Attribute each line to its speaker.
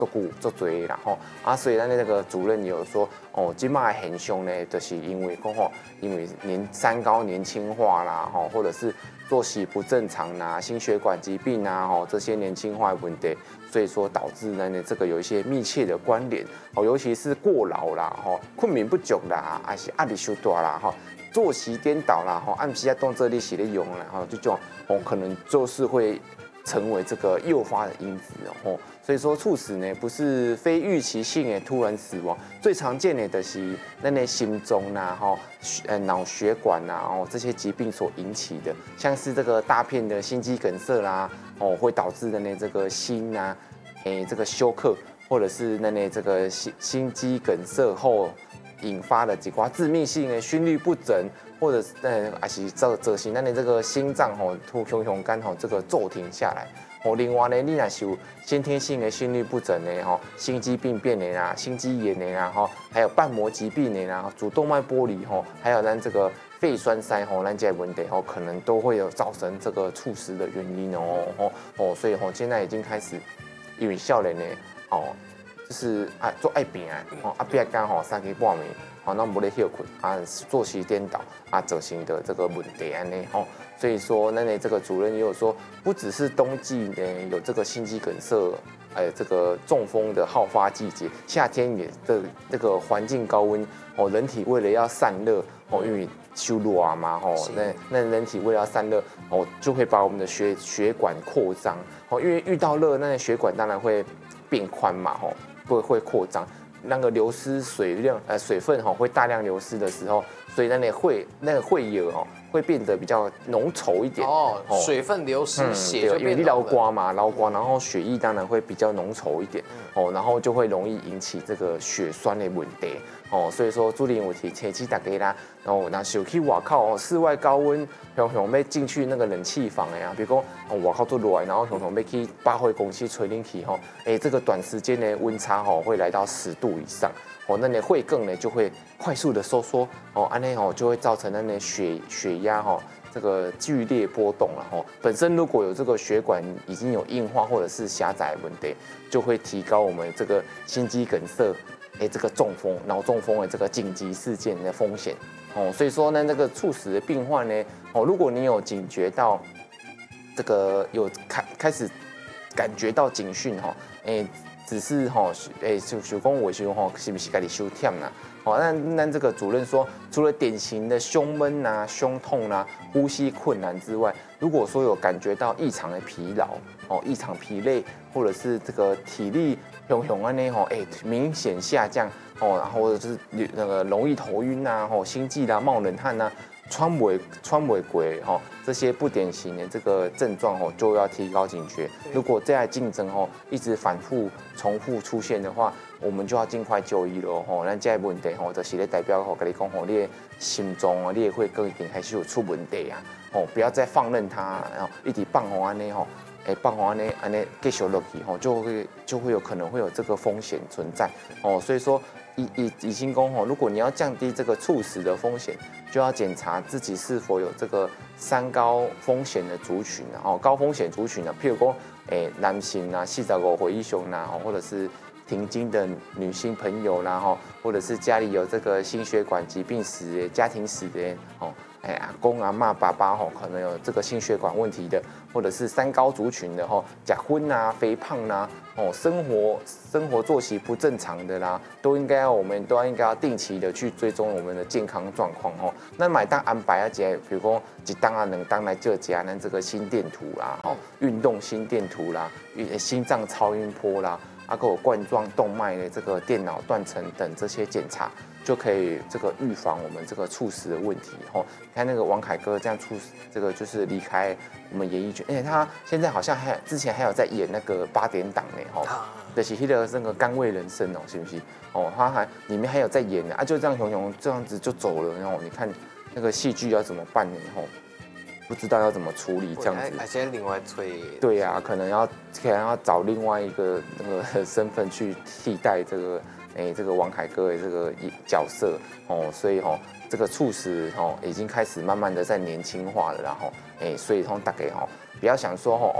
Speaker 1: 足多啦吼啊，所以咱那个主任也有说哦，今麦现象呢，就是因为讲吼，因为三高年轻化啦吼，或者是作息不正常啦、心血管疾病啊吼这些年轻化的问题，所以说导致呢这个有一些密切的关联哦，尤其是过劳啦吼，困眠不足啦，还是压力太大啦吼。作息颠倒啦，吼，按时在动这里写的用啦，吼，这种哦，可能就是会成为这个诱发的因子哦。所以说猝死呢，不是非预期性的突然死亡，最常见的就是那心脏啦，吼，脑血管啦，哦，这些疾病所引起的，像是这个大片的心肌梗塞啦，哦，会导致的呢这个心啊，这个休克，或者是这个心肌梗塞后。引发的几挂致命性的心律不整，或者是还是造成咱的这个心脏吼突胸肝吼这个骤停下来。哦，另外呢，你若是有先天性的心律不整的吼，心肌病变的啦，心肌炎的啦吼，还有瓣膜疾病的啦，主动脉剥离吼，还有咱这个肺栓塞吼，咱这些问题吼，可能都会有造成这个猝死的原因所以吼现在已经开始因为少年呢就是做爱病别干3更半暝那无咧休困作息颠倒造成的这个问题安尼所以说那这个主任也有说，不只是冬季呢有这个心肌梗塞，这个中风的好发季节，夏天也的这个环境高温人体为了要散热因为修热嘛那人体为了要散热就会把我们的血管扩张因为遇到热，那血管当然会变宽嘛会扩张，那个流失水分会大量流失的时候，所以那个会有会变得比较浓稠一点
Speaker 2: 水分流失，血就变浓了。
Speaker 1: 因为你老瓜嘛，然后血液当然会比较浓稠一点然后就会容易引起这个血栓的问题所以说朱玲有提醒大家啦，那想去外口室外高温，想要进去那个冷气房比如讲外口都热，然后想要去百货公司吹冷气这个短时间的温差会来到10度以上那你会更呢就会快速的收缩安尼就会造成那血压这个剧烈波动了本身如果有这个血管已经有硬化或者是狭窄的问题，就会提高我们这个心肌梗塞这个中风、脑中风的这个紧急事件的风险所以说呢，那个猝死的病患呢如果你有警觉到这个有开始感觉到警讯只是手工维修是不是家己伤忝啦？那这个主任说，除了典型的胸闷啊、胸痛啊、呼吸困难之外，如果说有感觉到异常的疲劳异常疲累，或者是这个体力安尼明显下降然后或者是那个容易头晕啊心悸啦、冒冷汗啊。穿尾鬼这些不典型的这个症状就要提高警觉。如果这样竞争一直反复重复出现的话，我们就要尽快就医了咱这个问题就是咧代表跟你讲你的心脏啊、你的血管一定还是有出问题啊不要再放任它，然后一直放安尼放安尼继续落去就会有可能会有这个风险存在所以说以心讲如果你要降低这个猝死的风险，就要检查自己是否有这个3高风险的族群高风险族群譬如说男性啊、45岁以上啦或者是停经的女性朋友啦或者是家里有这个心血管疾病史的家庭史的阿公阿嬷爸爸可能有这个心血管问题的，或者是3高族群的假荤啊、肥胖啦生活作息不正常的啦，我们都应该要定期的去追踪我们的健康状况那买单安排比如说1档啊、2档来这加咱这个心电图啦运动心电图啦、心脏超音波啦还有冠状动脉的这个电脑断层等这些检查，就可以这个预防我们这个猝死的问题看那个王凯歌这样这个就是离开我们演艺圈，而且他现在好像之前还有在演那个8点档呢就是那个甘味人生是不是他里面还有在演呢就这样熊这样子就走了你看那个戏剧要怎么办呢不知道要怎么处理这样子，
Speaker 2: 还先另外催。
Speaker 1: 对啊，可能要找另外一个那个身份去替代这个王凯歌的这个角色所以这个猝死已经开始慢慢的在年轻化了所以大家不要想说